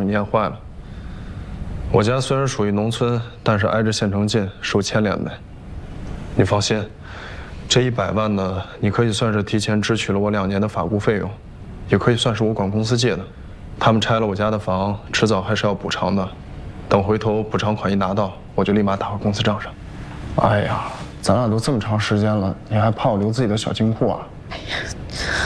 你念坏了。我家虽然属于农村，但是挨着县城近，受牵连呗。你放心，这100万呢，你可以算是提前支取了我2年的法顾费用，也可以算是我管公司借的。他们拆了我家的房，迟早还是要补偿的。等回头补偿款一拿到，我就立马打回公司账上。 哎呀，咱俩都这么长时间了，你还怕我留自己的小金库啊？ 哎呀，